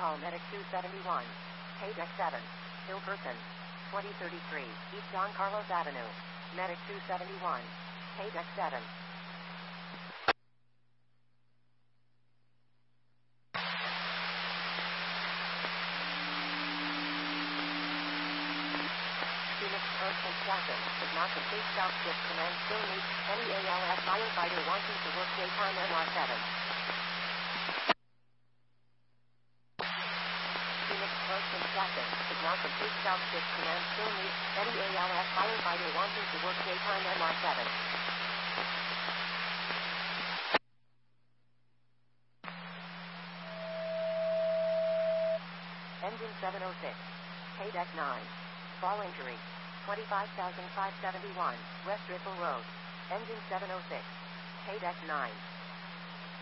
call Medic 271. Paydeck 7. Ill person. 2033 East Don Carlos Avenue. Medic 271. Paydeck 7. Phoenix Earth Construction is not complete. South Shift Command still needs any ALS firefighter wanting to work daytime MR7. Phoenix Earth Construction is not complete. South Shift Command still needs any ALS firefighter wanting to work daytime MR7. Engine 706. Paydeck 9. Fall injury. 25,571, West Ripple Road. Engine 706. Paydeck 9.